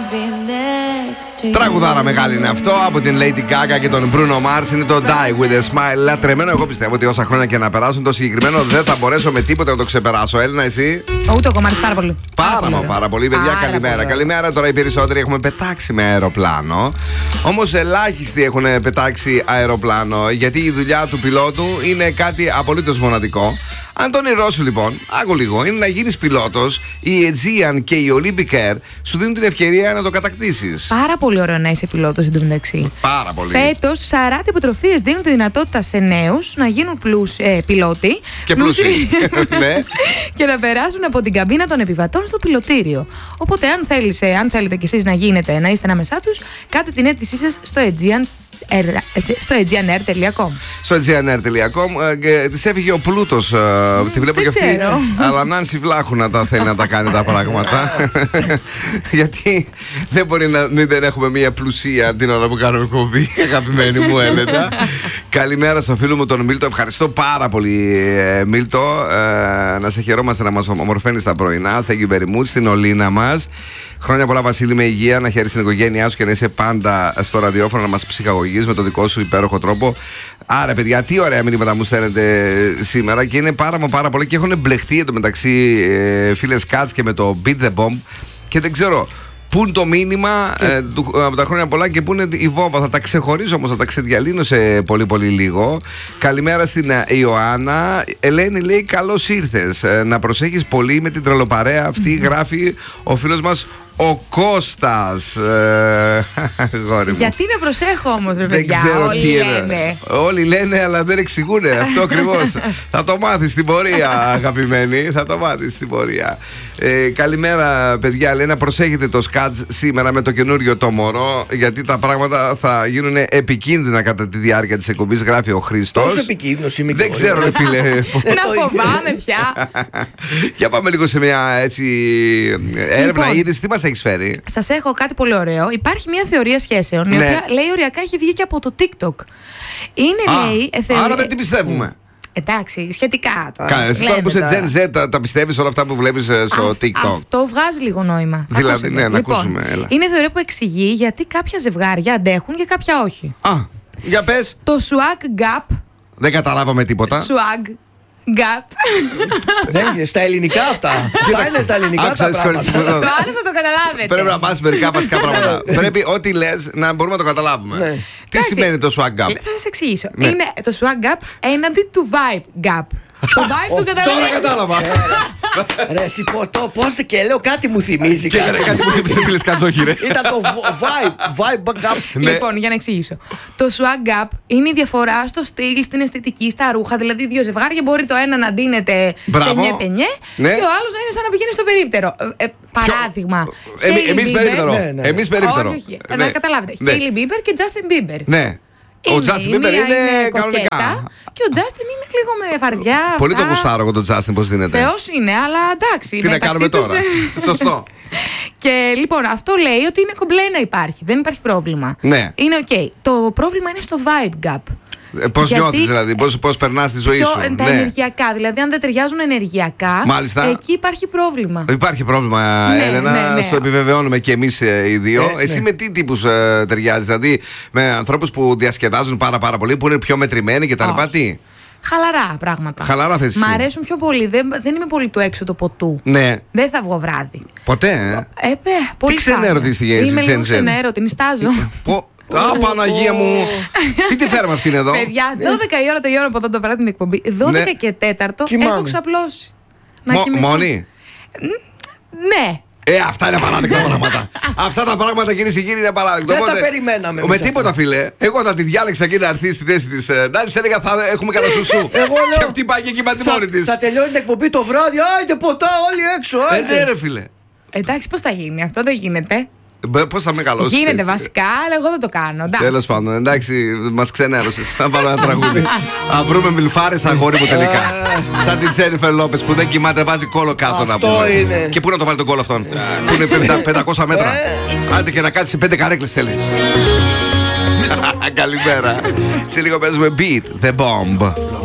Τραγουδάρα μεγάλη είναι αυτό από την Lady Gaga και τον Bruno Mars. Είναι το Die With A Smile. Λατρεμένο, εγώ πιστεύω ότι όσα χρόνια και να περάσουν, το συγκεκριμένο δεν θα μπορέσω με τίποτα να το ξεπεράσω. Έλληνα, εσύ? Ούτε εγώ, μ' αρέσει πάρα πολύ. Πάρα πολύ, παιδιά, καλημέρα. Πολύ. Καλημέρα, τώρα οι περισσότεροι έχουμε πετάξει με αεροπλάνο. Όμως ελάχιστοι έχουν πετάξει αεροπλάνο, γιατί η δουλειά του πιλότου είναι κάτι απολύτως μοναδικό. Αν τον ηρώσου λοιπόν, άκου λίγο, είναι να γίνεις πιλότος. Η Aegean και η Olympic Air σου δίνουν την ευκαιρία να το κατακτήσεις. Πάρα πολύ ωραίο να είσαι πιλότος εντωμεταξύ. Πάρα πολύ. Φέτος 40 υποτροφίες δίνουν τη δυνατότητα σε νέους να γίνουν πιλότοι. Και πλούσιοι. Ναι. Και να περάσουν από την καμπίνα των επιβατών στο πιλωτήριο. Οπότε, αν θέλετε κι εσείς να είστε ανάμεσά τους, κάντε την αίτησή σας στο aegeanair.com. Στο aegeanair.com. Της έφυγε ο πλούτος. Τη βλέπω και αυτή. Αλλά Νάνση Βλάχου τα θέλει να τα κάνει τα πράγματα. Γιατί δεν μπορεί να δεν έχουμε μια πλουσία την ώρα που κάνουμε εκπομπή. Αγαπημένη μου Έλενα. Καλημέρα στο φίλο μου τον Μίλτο. Ευχαριστώ πάρα πολύ, Μίλτο. Να σε χαιρόμαστε να μας ομορφαίνεις τα πρωινά. Thank you very much. Στην Ολίνα μας. Χρόνια πολλά, Βασίλη, με υγεία, να χαίρεις την οικογένειά σου και να είσαι πάντα στο ραδιόφωνο να μας ψυχαγωγείς με το δικό σου υπέροχο τρόπο. Άρα, παιδιά, τι ωραία μηνύματα μου στέλνετε σήμερα και είναι πάρα πολύ και έχουν μπλεχτεί εντωμεταξύ φίλες Κάτς και με το Beat the Bomb και δεν ξέρω. Πού είναι το μήνυμα από τα χρόνια πολλά και πού είναι η βόμβα. Θα τα ξεχωρίζω όμως, θα τα ξεδιαλύνω σε πολύ λίγο. Καλημέρα στην Ιωάννα. Ελένη λέει καλώς ήρθες. Να προσέχεις πολύ με την τρελοπαρέα αυτή, γράφει ο φίλος μας ο Κώστας. Γιατί να προσέχω όμως, ρε παιδιά? Δεν ξέρω όλοι τι λένε. Όλοι λένε, αλλά δεν εξηγούνε. Αυτό ακριβώς. Θα το μάθεις στην πορεία, αγαπημένοι. Θα το μάθεις στην πορεία. Καλημέρα, παιδιά. Λέει να προσέχετε το σκάτς σήμερα με το καινούριο το μωρό, γιατί τα πράγματα θα γίνουν επικίνδυνα κατά τη διάρκεια της εκπομπής, γράφει ο Χρήστος. Πόσο επικίνδυνος είμαι? Δεν ξέρω, ρε φίλε. Να φοβάμαι πια. Για πάμε λίγο σε μια έτσι έρευνα είδηση. Τι μας έχεις φέρει? Σας έχω κάτι πολύ ωραίο. Υπάρχει μια θεωρία σχέσεων, η οποία λέει οριακά έχει βγει και από το TikTok. Λέει. Άρα δεν την πιστεύουμε. Εντάξει, σχετικά τώρα. Κάνε, εσύ τώρα που είσαι Gen Z, τα πιστεύεις όλα αυτά που βλέπεις στο TikTok? Αυτό βγάζει λίγο νόημα. Δηλαδή, ναι, να ακούσουμε. Έλα. Είναι θεωρία που εξηγεί γιατί κάποια ζευγάρια αντέχουν και κάποια όχι. Για πες. Το swag gap. Δεν καταλάβαμε τίποτα. Swag gap. Δεν είναι στα ελληνικά αυτά. Αυτά είναι στα ελληνικά τα πράγματα. Το άλλο θα το καταλάβετε. Πρέπει να πας μερικά βασικά πράγματα. Πρέπει ό,τι λες να μπορούμε να το καταλάβουμε. Τι σημαίνει το swag gap? Θα σας εξηγήσω. Είναι το swag gap έναντι του vibe gap. Το vibe του καταλαβαίνω. Τώρα κατάλαβα. Ρε εσύ πώς και λέω κάτι μου θυμίζει. Και κάτι μου θυμίζει φίλες Κατζόχη, ρε. Ήταν το vibe gap. Λοιπόν, για να εξηγήσω. Το swag gap είναι η διαφορά στο στυλ, στην αισθητική, στα ρούχα. Δηλαδή, δύο ζευγάρια μπορεί το ένα να ντύνεται σε νιέ-πενιέ και ο άλλος να είναι σαν να πηγαίνει στο περίπτερο. Παράδειγμα. Εμείς περίπτερο. Όχι, να καταλάβετε. Hailey Bieber και Justin Bieber. Ναι. Ο Justin Bieber είναι κανονικά. Και ο Justin είναι λίγο με φαρδιά. Πολύ το γουστάρω εγώ τον Justin, πώς δίνεται. Θεός είναι, αλλά εντάξει. Τι να κάνουμε τώρα? Σωστό. Και λοιπόν, αυτό λέει ότι είναι κομπλέ να υπάρχει. Δεν υπάρχει πρόβλημα. Ναι. Είναι οκ. Το πρόβλημα είναι στο vibe gap. Πώς νιώθεις δηλαδή, πώς περνάς τη ζωή σου? Τα ενεργειακά, δηλαδή αν δεν ταιριάζουν ενεργειακά, εκεί υπάρχει πρόβλημα. Υπάρχει πρόβλημα, Έλενα, στο επιβεβαιώνουμε και εμείς οι δύο. Εσύ με τι τύπους ταιριάζεις, δηλαδή με ανθρώπους που διασκεδάζουν πάρα πολύ, που είναι πιο μετρημένοι κτλ? Τι? Χαλαρά πράγματα. Χαλαρά θέσεις. Μ' αρέσουν πιο πολύ. Δεν είμαι πολύ του έξω το ποτού. Ναι. Δεν θα βγω βράδυ. Ποτέ, πολύ τι ξενέρωτη στη γέννηση? Είμαι λίγο ξενέρωτη, νιστάζω. Παναγία μου! Τι τη φέρουμε αυτήν εδώ? Παιδιά, 12 η ώρα τελειώνω από εδώ το βράδυ την εκπομπή. 12 και 4 έχω ξαπλώσει. Μόνη? Ναι. Αυτά είναι απαράδεκτα πράγματα. Αυτά τα πράγματα, κυρίες και κύριοι, είναι απαράδεκτα. Δεν τα περιμέναμε. Με τίποτα, φίλε. Εγώ θα τη διάλεξα και να έρθει στη θέση της Νάνης, έλεγα θα έχουμε κανένα σουσού. Και αυτή πάει και εκεί με τη μόνη της. Θα τελειώνει την εκπομπή το βράδυ. Άιντε ποτά, όλοι έξω. Ναι, ρε φίλε. Εντάξει, πώς θα γίνει αυτό? Δεν γίνεται. Πώς θα μεγαλώσει? Γίνεται βασικά, αλλά εγώ δεν το κάνω. Τέλος πάντων, εντάξει, μας ξενέρωσες. Θα βάλω ένα τραγούδι. Θα βρούμε μιλφάρες αγόρι μου τελικά. Σαν την Τζένιφερ Λόπες που δεν κοιμάται, βάζει κόλο κάτω να πούμε. Είναι. Και πού να το βάλει τον κόλο αυτόν? Που είναι 500 μέτρα. Άντε και να κάτσει σε 5 καρέκλες θέλει. Καλημέρα. Σε λίγο παίζουμε Beat the Bomb.